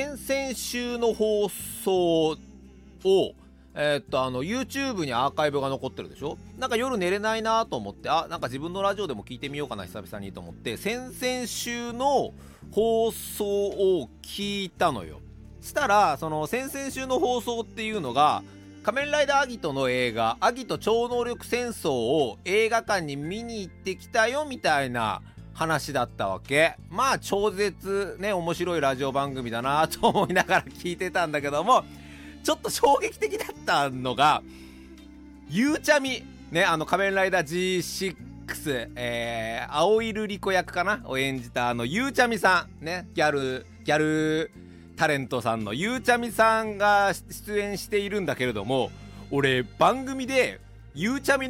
先週の放送をYouTube にアーカイブが残ってるでしょ。なんか夜寝れないなと思って、なんか自分のラジオでも聞いてみようかな久々にと思って、先々週の放送を聞いたのよ。したらその先々週の放送っていうのが仮面ライダーアギトの映画アギト超能力戦争を映画館に見に行ってきたよみたいな話だったわけ。まあ超絶ね面白いラジオ番組だなと思いながら聞いてたんだけども、ちょっと衝撃的だったのがゆうちゃみね、仮面ライダー G6、青い瑠璃子役かなを演じたゆうちゃみさんね、ギャルタレントさんのゆうちゃみさんが出演しているんだけれども、俺番組でゆうちゃみ